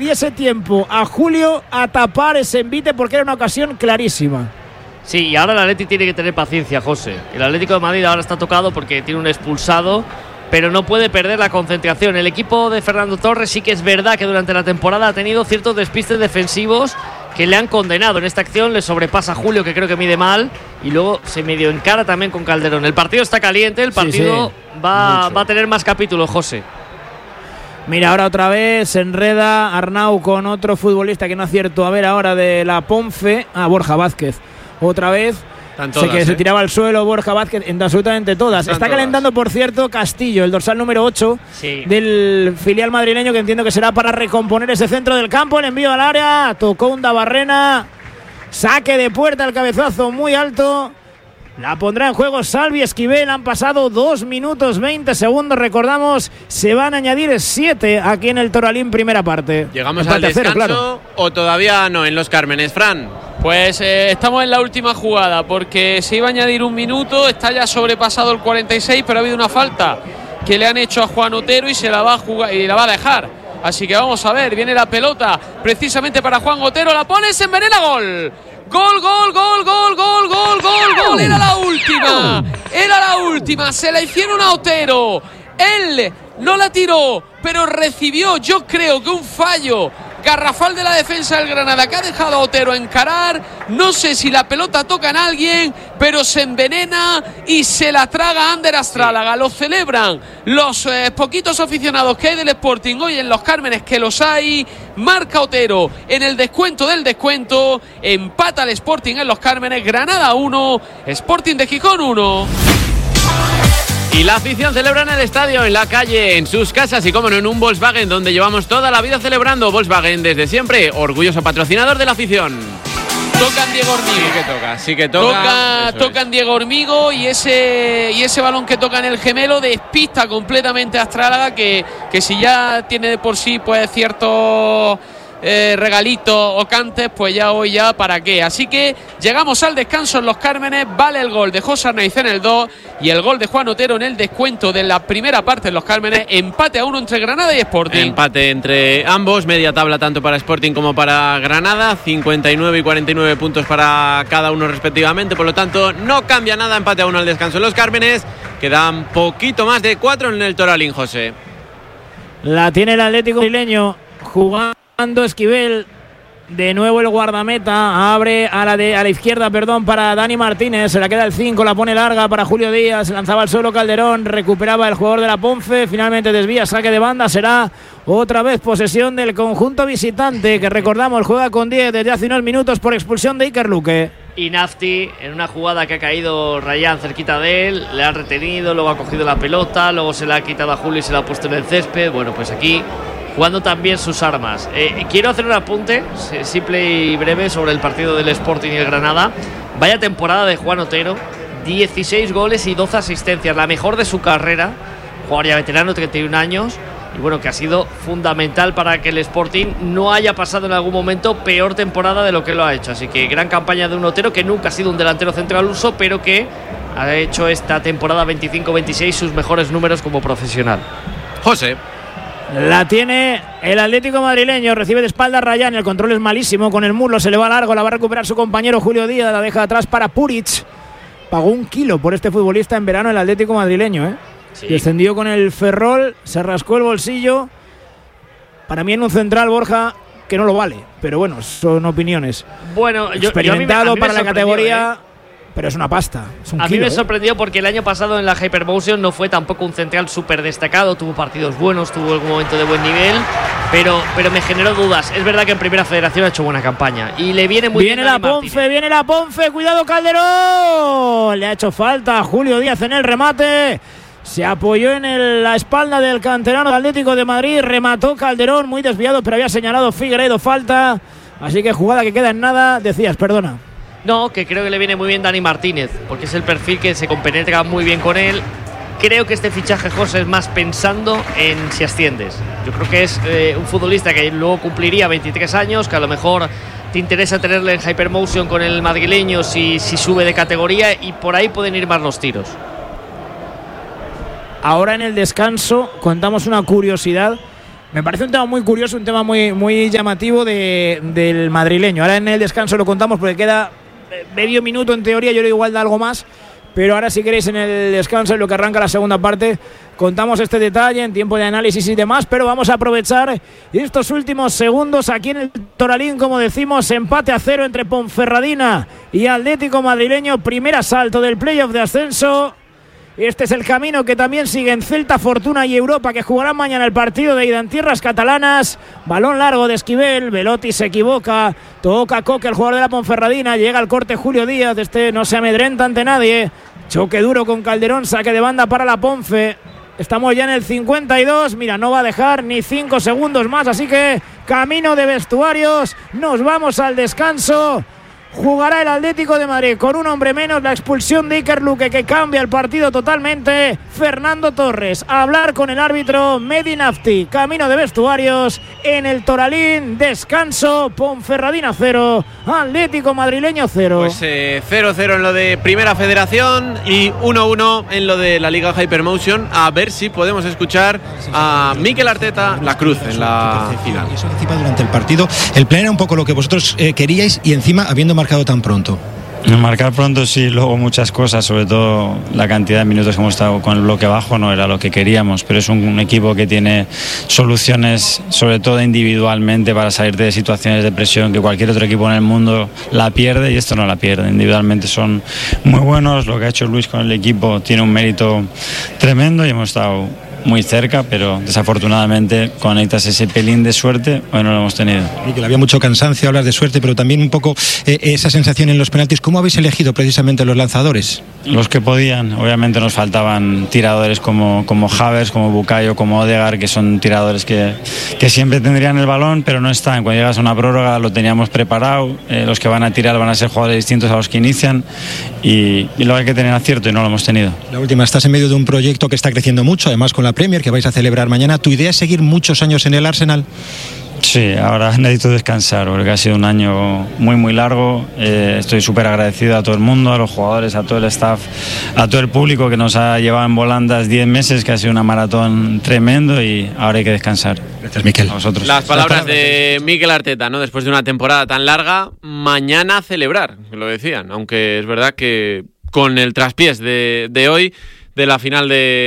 diese tiempo a Julio a tapar ese envite, porque era una ocasión clarísima. Sí, y ahora el Atleti tiene que tener paciencia, José. El Atlético de Madrid ahora está tocado porque tiene un expulsado, pero no puede perder la concentración. El equipo de Fernando Torres sí que es verdad que durante la temporada ha tenido ciertos despistes defensivos que le han condenado. En esta acción le sobrepasa a Julio, que creo que mide mal, y luego se medio encara también con Calderón. El partido está caliente, el partido va a tener más capítulos, José. Mira, ahora otra vez se enreda Arnau con otro futbolista que no acierto. A ver ahora de la Ponfe, Borja Vázquez. Otra vez se tiraba al suelo Borja Vázquez en absolutamente todas. Está calentando, por cierto, Castillo, el dorsal número 8 del filial madrileño, que entiendo que será para recomponer ese centro del campo. El envío al área, tocó un Dabarrena, saque de puerta, el cabezazo muy alto. La pondrá en juego Salvi Esquivel. Han pasado 2 minutos 20 segundos. Recordamos, se van a añadir 7 aquí en el Toralín, primera parte. ¿Llegamos al descanso o todavía no en Los Cármenes, Fran? Pues estamos en la última jugada, porque se iba a añadir 1 minuto. Está ya sobrepasado el 46, pero ha habido una falta que le han hecho a Juan Otero y se la va a jugar y la va a dejar. Así que vamos a ver, viene la pelota precisamente para Juan Otero. La pone, se envenena, gol. Gol, gol, gol, gol, gol, gol, gol, gol. Era la última. Se la hicieron a Otero. Él no la tiró, pero recibió, yo creo que un fallo garrafal de la defensa del Granada, que ha dejado a Otero encarar. No sé si la pelota toca en alguien, pero se envenena y se la traga Ander Astrálaga. Lo celebran los poquitos aficionados que hay del Sporting hoy en Los Cármenes, que los hay. Marca Otero en el descuento del descuento. Empata el Sporting en Los Cármenes. Granada 1, Sporting de Gijón 1. Y la afición celebra en el estadio, en la calle, en sus casas y, como no, en un Volkswagen, donde llevamos toda la vida celebrando. Volkswagen, desde siempre, orgulloso patrocinador de la afición. Tocan Diego Hormigo. Sí que toca. Tocan Diego Hormigo, y ese balón que toca en el gemelo despista completamente a Astrálaga, que si ya tiene de por sí pues ciertos regalitos o cantes, pues ya hoy ya para qué. Así que llegamos al descanso en Los Cármenes. Vale el gol de José Arnaiz en el 2 y el gol de Juan Otero en el descuento de la primera parte en Los Cármenes. Empate a 1 entre Granada y Sporting. Empate entre ambos, media tabla tanto para Sporting como para Granada, 59 y 49 puntos para cada uno respectivamente. Por lo tanto, no cambia nada. Empate a 1 al descanso en Los Cármenes. Quedan poquito más de 4 en el Toralín, José. La tiene el Atlético madrileño jugando Esquivel. De nuevo el guardameta abre a la izquierda, para Dani Martínez. Se la queda el 5, la pone larga para Julio Díaz. Lanzaba al suelo Calderón, recuperaba el jugador de la Ponfe. Finalmente desvía, saque de banda. Será otra vez posesión del conjunto visitante, que recordamos juega con 10 desde hace unos minutos por expulsión de Iker Luque. Y Nafti, en una jugada que ha caído Rayán cerquita de él, le ha retenido, luego ha cogido la pelota, luego se la ha quitado a Julio y se la ha puesto en el césped. Bueno, pues aquí jugando también sus armas. Quiero hacer un apunte simple y breve sobre el partido del Sporting y el Granada. Vaya temporada de Juan Otero, 16 goles y 12 asistencias, la mejor de su carrera. Jugador ya veterano, 31 años, y bueno, que ha sido fundamental para que el Sporting no haya pasado en algún momento peor temporada de lo que lo ha hecho. Así que gran campaña de un Otero, que nunca ha sido un delantero central uso, pero que ha hecho esta temporada 25-26 sus mejores números como profesional. José. La tiene el Atlético madrileño, recibe de espalda Rayán, el control es malísimo, con el muslo se le va largo, la va a recuperar su compañero Julio Díaz, la deja atrás para Puric. Pagó 1 kilo por este futbolista en verano el Atlético madrileño, Sí. Descendió con el Ferrol, se rascó el bolsillo. Para mí en un central, Borja, que no lo vale, pero bueno, son opiniones. Bueno, experimentado a mí para la categoría. Pero es una pasta. Es un a kilo, mí me sorprendió porque el año pasado en la Hypermotion no fue tampoco un central súper destacado. Tuvo partidos buenos, tuvo algún momento de buen nivel, pero me generó dudas. Es verdad que en Primera Federación ha hecho buena campaña y le viene muy bien. Viene la Ponfe, cuidado Calderón. Le ha hecho falta a Julio Díaz en el remate. Se apoyó en la espalda del canterano Atlético de Madrid. Remató Calderón, muy desviado, pero había señalado Figueiredo falta. Así que jugada que queda en nada. Decías, perdona. No, que creo que le viene muy bien Dani Martínez, porque es el perfil que se compenetra muy bien con él. Creo que este fichaje, José, es más pensando en si asciendes. Yo creo que es un futbolista que luego cumpliría 23 años, que a lo mejor te interesa tenerle en Hypermotion con el madrileño si sube de categoría, y por ahí pueden ir más los tiros. Ahora en el descanso contamos una curiosidad Me parece un tema muy curioso, un tema muy llamativo del madrileño. Ahora en el descanso lo contamos porque queda medio minuto en teoría, yo creo igual da algo más. Pero ahora si queréis en el descanso, en lo que arranca la segunda parte, contamos este detalle en tiempo de análisis y demás, pero vamos a aprovechar estos últimos segundos aquí en el Toralín, como decimos, empate a 0 entre Ponferradina y Atlético Madrileño, primer asalto del playoff de ascenso. Este es el camino que también siguen Celta, Fortuna y Europa, que jugarán mañana el partido de ida en tierras catalanas. Balón largo de Esquivel, Velotti se equivoca, toca Coque, el jugador de la Ponferradina, llega al corte Julio Díaz, no se amedrenta ante nadie, choque duro con Calderón, saque de banda para la Ponfe. Estamos ya en el 52, mira, no va a dejar ni 5 segundos más, así que camino de vestuarios, nos vamos al descanso. Jugará el Atlético de Madrid con un hombre menos, la expulsión de Iker Luque que cambia el partido totalmente. Fernando Torres a hablar con el árbitro Mehdi Nafti. Camino de vestuarios en el Toralín, descanso, Ponferradina 0, Atlético Madrileño 0. Pues 0-0 en lo de Primera Federación y 1-1 en lo de la Liga Hypermotion. A ver si podemos escuchar a Mikel Arteta la cruz en la final. Eso encima durante el partido, el plan era un poco lo que vosotros queríais y encima habiendo marcado tan pronto. Marcar pronto sí, luego muchas cosas, sobre todo la cantidad de minutos que hemos estado con el bloque bajo no era lo que queríamos, pero es un equipo que tiene soluciones, sobre todo individualmente, para salir de situaciones de presión que cualquier otro equipo en el mundo la pierde, y esto no la pierde. Individualmente son muy buenos, lo que ha hecho Luis con el equipo tiene un mérito tremendo y hemos estado muy cerca, pero desafortunadamente conectas ese pelín de suerte, hoy no lo hemos tenido. Y que había mucho cansancio, hablar de suerte, pero también un poco esa sensación en los penaltis. ¿Cómo habéis elegido precisamente los lanzadores? Los que podían, obviamente nos faltaban tiradores como Havertz, como Bukayo, como Odegaard, que son tiradores que siempre tendrían el balón, pero no están. Cuando llegas a una prórroga lo teníamos preparado, los que van a tirar van a ser jugadores distintos a los que inician y luego hay que tener acierto y no lo hemos tenido. La última, estás en medio de un proyecto que está creciendo mucho, además con la Premier que vais a celebrar mañana. ¿Tu idea es seguir muchos años en el Arsenal? Sí, ahora necesito descansar porque ha sido un año muy largo. Estoy súper agradecido a todo el mundo, a los jugadores, a todo el staff, a todo el público que nos ha llevado en volandas 10 meses, que ha sido una maratón tremendo y ahora hay que descansar. Gracias, Mikel. A vosotros. Las palabras de Mikel Arteta, ¿no? Después de una temporada tan larga, mañana celebrar, lo decían, aunque es verdad que con el traspiés de hoy, de la final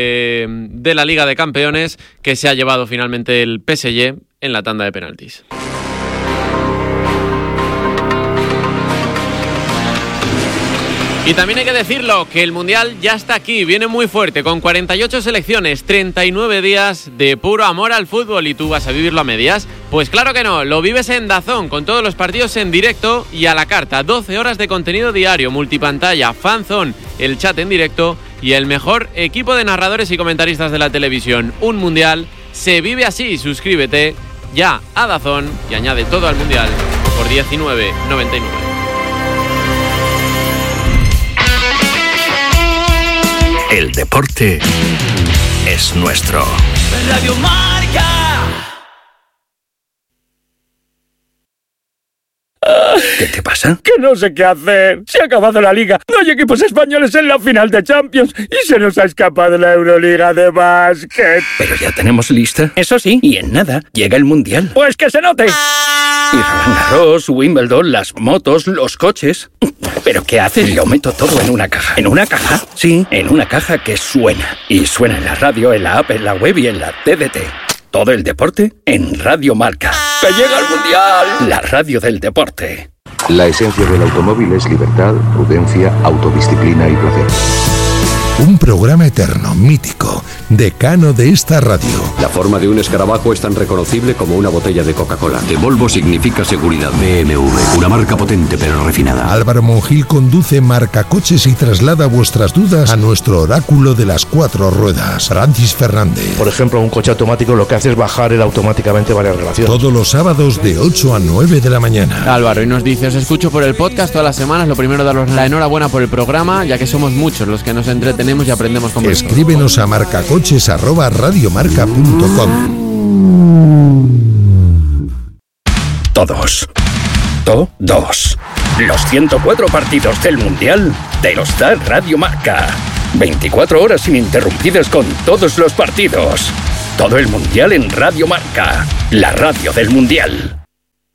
de la Liga de Campeones, que se ha llevado finalmente el PSG en la tanda de penaltis. Y también hay que decirlo, que el Mundial ya está aquí, viene muy fuerte, con 48 selecciones, 39 días de puro amor al fútbol. ¿Y tú vas a vivirlo a medias? Pues claro que no, lo vives en DAZN, con todos los partidos en directo y a la carta. 12 horas de contenido diario, multipantalla, fanzone, el chat en directo y el mejor equipo de narradores y comentaristas de la televisión. Un Mundial se vive así. Suscríbete ya a DAZN y añade todo al Mundial por 19,99. El deporte es nuestro. Radio Marca. ¿Qué te pasa? Que no sé qué hacer. Se ha acabado la Liga. No hay equipos españoles en la final de Champions. Y se nos ha escapado la Euroliga de básquet. Pero ya tenemos lista. Eso sí. Y en nada, llega el Mundial. Pues que se note. Y Roland Garros, Wimbledon, las motos, los coches. ¿Pero qué haces? Lo meto todo en una caja. ¿En una caja? Sí, en una caja que suena. Y suena en la radio, en la app, en la web y en la TDT. Todo el deporte en Radio Marca. ¡Que llega el Mundial! La radio del deporte. La esencia del automóvil es libertad, prudencia, autodisciplina y placer. Un programa eterno, mítico, decano de esta radio. La forma de un escarabajo es tan reconocible como una botella de Coca-Cola. De Volvo significa seguridad. BMW, una marca potente pero refinada. Álvaro Monjil conduce Marcacoches y traslada vuestras dudas a nuestro oráculo de las 4 ruedas, Francis Fernández. Por ejemplo, un coche automático lo que hace es bajar él automáticamente varias relaciones. Todos los sábados de 8 a 9 de la mañana. Álvaro, y nos dice, os escucho por el podcast todas las semanas. Lo primero, daros la enhorabuena por el programa, ya que somos muchos los que nos entretenemos y aprendemos con vosotros. Escríbenos a marcacoches@radiomarca.com. Todos. Los 104 partidos del Mundial te los da Radio Marca. 24 horas ininterrumpidas con todos los partidos. Todo el Mundial en Radio Marca, la radio del Mundial.